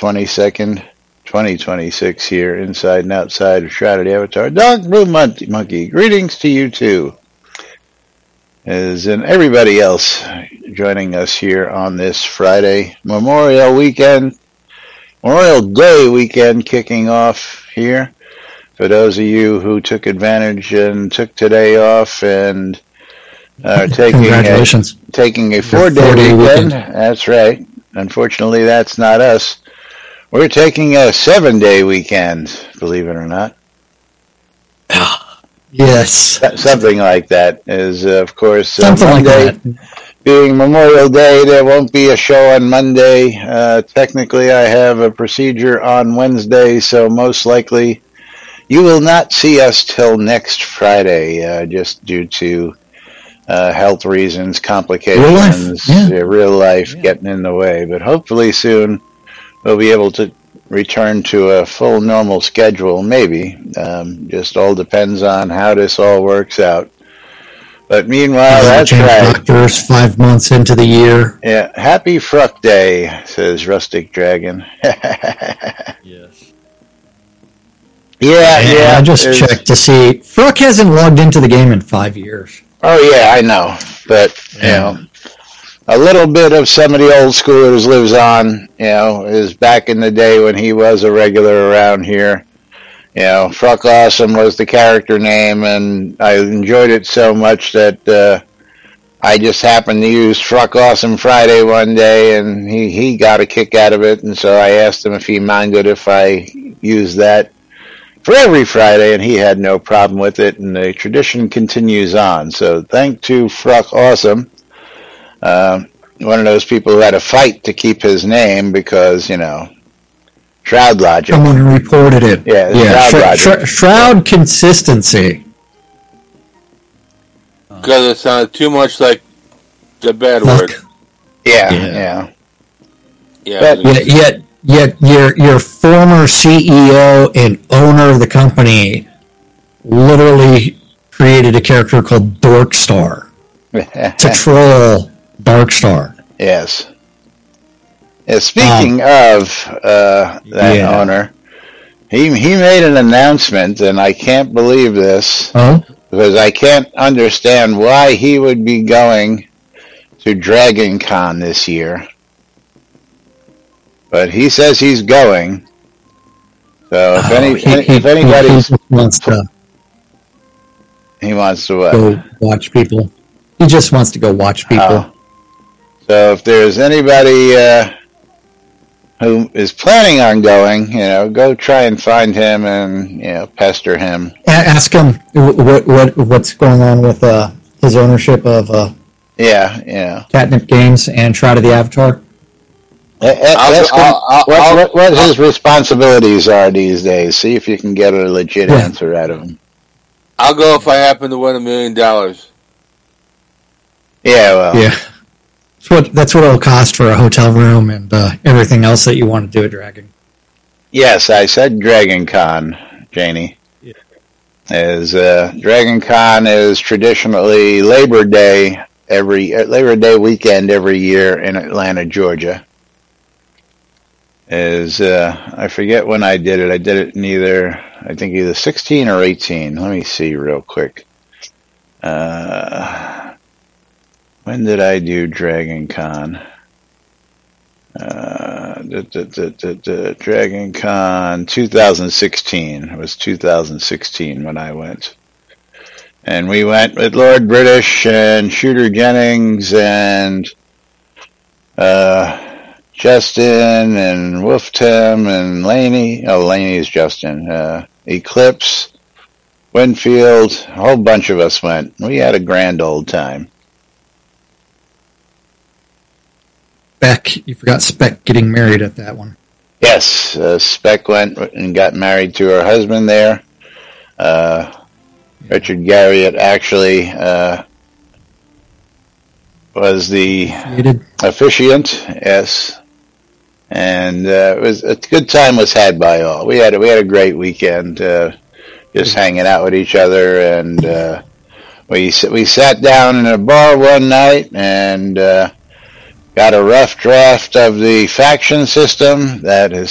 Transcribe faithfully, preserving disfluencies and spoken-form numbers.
twenty-second, twenty twenty-six here inside and outside of Shrouded Avatar. Dog Blue Monkey, Monkey, greetings to you too. As in everybody else joining us here on this Friday Memorial weekend, Memorial Day weekend kicking off here. For those of you who took advantage and took today off and are taking a, taking a four-day weekend, weekend, that's right. Unfortunately, that's not us. We're taking a seven-day weekend, believe it or not. Yes. Something like that is, uh, of course, uh, Something Monday, like that. Being Memorial Day, there won't be a show on Monday. Uh, technically, I have a procedure on Wednesday, so most likely you will not see us till next Friday, uh, just due to uh, health reasons, complications, real life, yeah. uh, real life yeah. getting in the way. But hopefully soon we'll be able to return to a full normal schedule, maybe. Um, just all depends on how this all works out. But meanwhile, that's right. Doctors five months into the year. Yeah, happy Fruck Day, says Rustic Dragon. Yes. Yeah, and yeah. I just checked to see. Fruck hasn't logged into the game in five years. Oh, yeah, I know. But, you yeah. know, a little bit of some of the old schoolers lives on, you know, is back in the day when he was a regular around here. You know, Fruck Awesome was the character name, and I enjoyed it so much that uh, I just happened to use Fruck Awesome Friday one day, and he, he got a kick out of it, and so I asked him if he minded if I used that for every Friday, and he had no problem with it, and the tradition continues on. So thank to Fruck Awesome, uh, one of those people who had a fight to keep his name because, you know, Shroud logic. Someone reported it. Yeah, yeah. Shroud, Sh- logic. Sh- Shroud consistency. Because it sounded too much like the bad Fuck. word. Yeah, Yeah. yeah. Yeah. But- Yet, yet, yet your your former C E O and owner of the company literally created a character called Dorkstar to troll Darkstar. Yes. Yeah, speaking um, of uh, that yeah. owner, he he made an announcement, and I can't believe this Oh? because I can't understand why he would be going to Dragon Con this year. But he says he's going. So if Oh, any he, he, if anybody's he wants to he wants to what? go watch people. He just wants to go watch people. Oh. So if there's anybody uh, who is planning on going, you know, go try and find him and, you know, pester him. A- ask him what what what's going on with uh, his ownership of uh, Yeah, yeah. Catnip Games and Shroud of the Avatar. A- a- I'll- ask him I'll- I'll- what, I'll- what, what his responsibilities are these days. See if you can get a legit Yeah. answer out of him. I'll go if I happen to win a million dollars. Yeah, well. Yeah, that's what that's what it'll cost for a hotel room and uh, everything else that you want to do at Dragon. Yes, I said Dragon Con, Janie. Yeah. Is uh, Dragon Con is traditionally Labor Day every uh, Labor Day weekend every year in Atlanta, Georgia. Is uh, I forget when I did it. I did it in either I think either sixteen or eighteen. Let me see real quick. Uh, when did I do Dragon Con? Uh, the, the, the, the, the Dragon Con twenty sixteen. It was two thousand sixteen when I went. And we went with Lord British and Shooter Jennings and uh, Justin and Wolf Tim and Laney. Oh, Laney is Justin. Uh, Eclipse, Winfield, a whole bunch of us went. We had a grand old time. Spec, you forgot Spec getting married at that one. Yes, uh, Spec went and got married to her husband there. Uh, Richard Garriott actually uh, was the Created. officiant, yes. And uh, it was a good time was had by all. We had a, we had a great weekend, uh, just hanging out with each other, and uh, we we sat down in a bar one night and uh, got a rough draft of the faction system that has